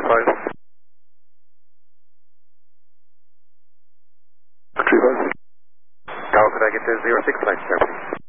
35. 35. Tower, could I get the 06 flight, sir, please?